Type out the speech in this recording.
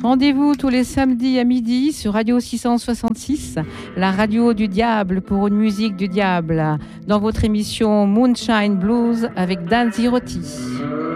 Rendez-vous tous les samedis à midi sur Radio 666, la radio du diable pour une musique du diable, dans votre émission Moonshine Blues avec Dan Zirotti.